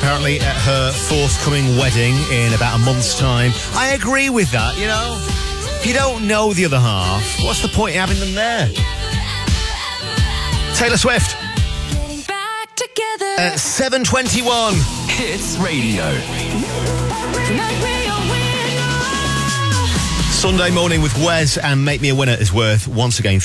apparently, at her forthcoming wedding in about a month's time. I agree with that, you know. If you don't know the other half, what's the point in having them there? Taylor Swift. At 7:21. Hits Radio. Sunday morning with Wes and Make Me a Winner is worth, once again,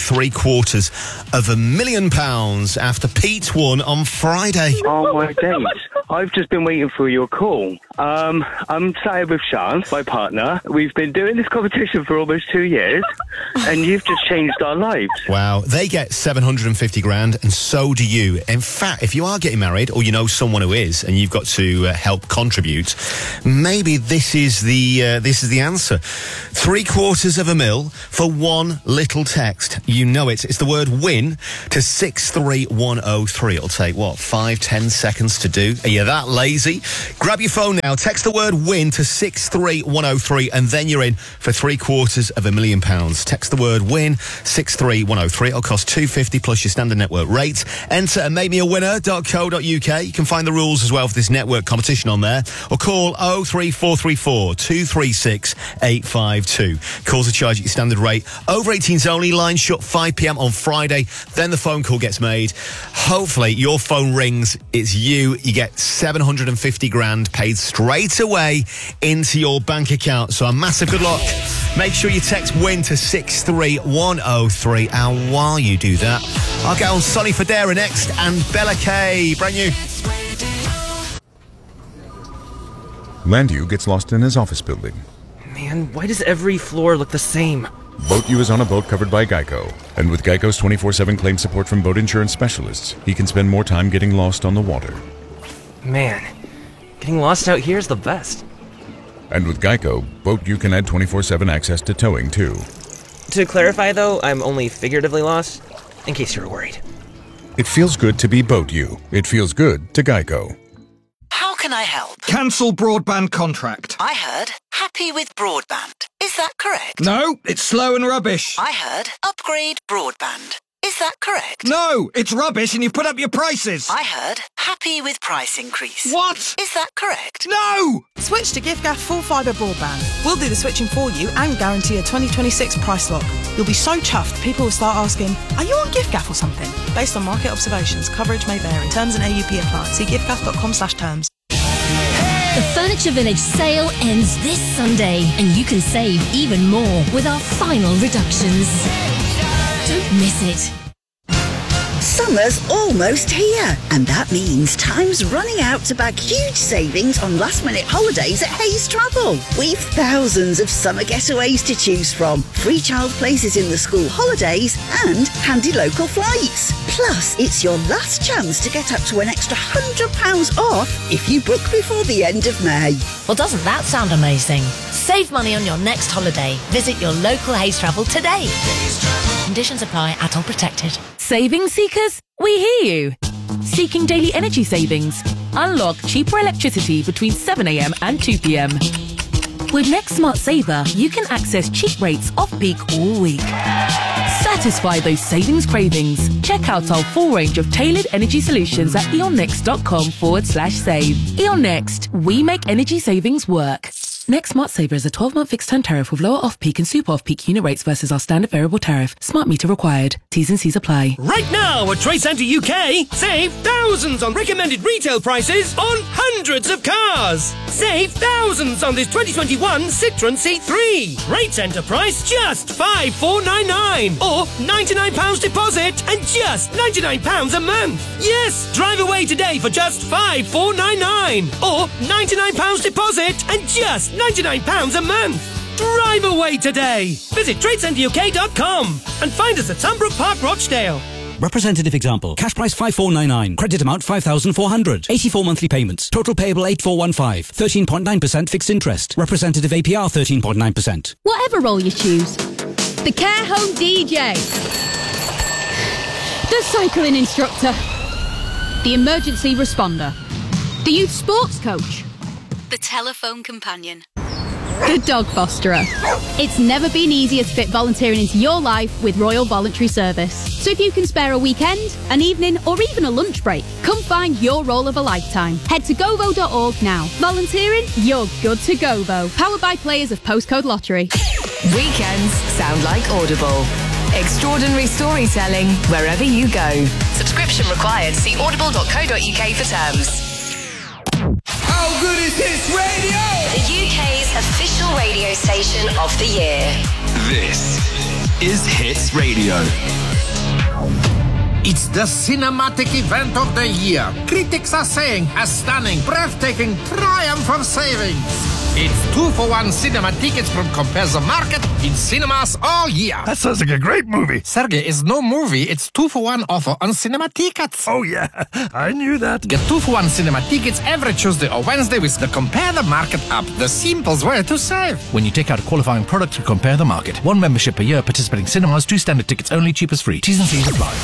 £750,000 after Pete won on Friday. Oh, my days. I've just been waiting for your call. I'm sat here with Sean, my partner. We've been doing this competition for almost 2 years, and you've just changed our lives. Wow. They get 750 grand, and so do you. In fact, if you are getting married, or you know someone who is, and you've got to help contribute, maybe this is the answer. $750,000 for one little text. You know it. It's the word win to 63103. It'll take, 5-10 seconds to do? Are you that lazy? Grab your phone now. Text the word win to 63103 and then you're in for £750,000. Text the word win 63103. It'll cost $250 plus your standard network rate. Enter at makemeawinner.co.uk. You can find the rules as well for this network competition on there, or call 03434 236 852. Calls are charged at your standard rate. Over 18s only. Line shut 5 p.m. on Friday. Then the phone call gets made. Hopefully your phone rings. It's you. You get 750 grand paid straight away into your bank account. So a massive good luck. Make sure you text WIN to 63103. And while you do that, I'll get on Sonny Fodera next and Bella Kay. Brand new. Landu gets lost in his office building. Man, why does every floor look the same? Boat U is on a boat covered by Geico. And with Geico's 24/7 claim support from boat insurance specialists, he can spend more time getting lost on the water. Man, getting lost out here is the best. And with Geico, Boat U can add 24/7 access to towing, too. To clarify, though, I'm only figuratively lost, in case you were worried. It feels good to be Boat U. It feels good to Geico. How can I help? Cancel broadband contract. I heard happy with broadband. Is that correct? No, it's slow and rubbish. I heard upgrade broadband. Is that correct? No, it's rubbish and you've put up your prices. I heard happy with price increase. What? Is that correct? No! Switch to giffgaff full fibre broadband. We'll do the switching for you and guarantee a 2026 price lock. You'll be so chuffed people will start asking, are you on giffgaff or something? Based on market observations, coverage may vary. Terms and AUP apply. See giffgaff.com/terms. The Furniture Village sale ends this Sunday, and you can save even more with our final reductions. Don't miss it. Summer's almost here, and that means time's running out to bag huge savings on last-minute holidays at Hayes Travel. We've thousands of summer getaways to choose from, free child places in the school holidays, and handy local flights. Plus, it's your last chance to get up to an extra £100 off if you book before the end of May. Well, doesn't that sound amazing? Save money on your next holiday. Visit your local Hayes Travel today. Conditions apply, ATOL protected. Savings seekers, we hear you. Seeking daily energy savings? Unlock cheaper electricity between 7 a.m. and 2 p.m. With Next Smart Saver, you can access cheap rates off-peak all week. Satisfy those savings cravings. Check out our full range of tailored energy solutions at eonnext.com/save. E.ON Next, we make energy savings work. Next Smart Saver is a 12-month fixed-term tariff with lower off-peak and super off-peak unit rates versus our standard variable tariff. Smart meter required. T's and C's apply. Right now at Trade Centre UK, save thousands on recommended retail prices on hundreds of cars. Save thousands on this 2021 Citroën C3. Trade Centre price just £5,499 or £99 deposit and just £99 a month. Yes, drive away today for just £5,499 or £99 deposit and just £99 a month. Drive away today. Visit TradeCenterUK.com and find us at Sunbrook Park, Rochdale. Representative example. Cash price 5499. Credit amount 5,400. 84 monthly payments. Total payable 8415. 13.9% fixed interest. Representative APR 13.9%. Whatever role you choose. The care home DJ. The cycling instructor. The emergency responder. The youth sports coach. The telephone companion. The Dog Fosterer. It's never been easier to fit volunteering into your life with Royal Voluntary Service. So if you can spare a weekend, an evening, or even a lunch break, come find your role of a lifetime. Head to govo.org now. Volunteering? You're good to Govo. Powered by players of Postcode Lottery. Weekends sound like Audible. Extraordinary storytelling wherever you go. Subscription required. See audible.co.uk for terms. How good is Hits Radio? The UK's official radio station of the year. This is Hits Radio. It's the cinematic event of the year. Critics are saying a stunning, breathtaking triumph of savings. It's 2-for-1 cinema tickets from Compare the Market in cinemas all year. That sounds like a great movie. Sergey, it's no movie. It's 2-for-1 offer on cinema tickets. Oh, yeah. I knew that. Get 2-for-1 cinema tickets every Tuesday or Wednesday with the Compare the Market app. The simplest way to save. When you take out a qualifying product to Compare the Market. 1 membership per year, participating cinemas, 2 standard tickets only, cheapest free. T's and C's apply.